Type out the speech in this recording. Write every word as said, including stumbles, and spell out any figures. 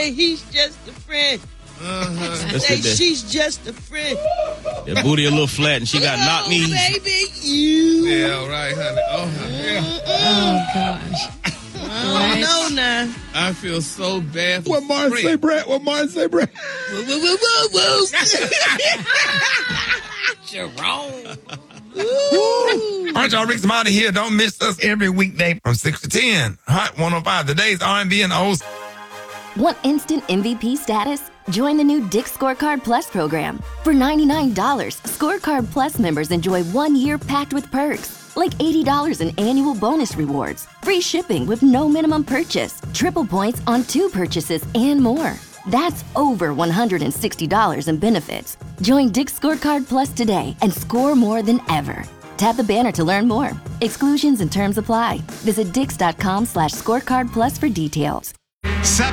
say he's just a friend. Uh-huh. Say she's just a friend. That booty a little flat and she got oh, knock knees. Baby, you. Yeah, all right, honey. Oh, yeah. Oh, gosh. Oh, no, now. I feel so bad for What Martin Fred. say, Brett? What Martin say, Brett? Whoa, whoa, whoa, whoa, whoa. You're wrong. Aren't y'all Rick Smiley here? Don't miss us every weekday from six to ten. Hot one oh five. Today's R and B and O's. Want instant M V P status? Join the new Dick's Scorecard Plus program. For ninety-nine dollars, Scorecard Plus members enjoy one year packed with perks, like eighty dollars in annual bonus rewards, free shipping with no minimum purchase, triple points on two purchases, and more. That's over one hundred sixty dollars in benefits. Join Dick's Scorecard Plus today and score more than ever. Tap the banner to learn more. Exclusions and terms apply. Visit dix.com slash scorecard plus for details. Seven